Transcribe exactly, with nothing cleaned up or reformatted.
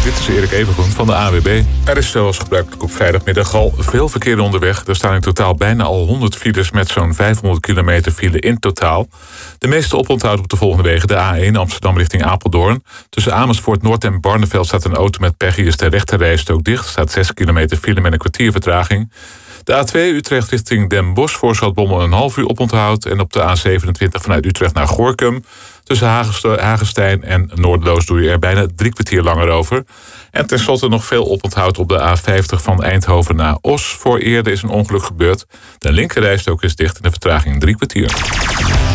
Dit is Erik Evengroen van de A W B. Er is zoals gebruikelijk op vrijdagmiddag al veel verkeer onderweg. Er staan in totaal bijna al honderd files met zo'n vijfhonderd kilometer file in totaal. De meeste oponthoud op de volgende wegen. De A één Amsterdam richting Apeldoorn. Tussen Amersfoort Noord en Barneveld staat een auto met pech. Hier is de rechterrijstrook dicht. Er staat zes kilometer file met een kwartier vertraging. De A twee Utrecht richting Den Bosch voor Zaltbommel een half uur oponthoud. En op de A zevenentwintig vanuit Utrecht naar Gorinchem. Tussen Hagestein en Noordloos doe je er bijna drie kwartier langer over. En tenslotte nog veel oponthoud op de A vijftig van Eindhoven naar Os. Voor Eerde is een ongeluk gebeurd. De linkerrijstrook is dicht en de vertraging drie kwartier.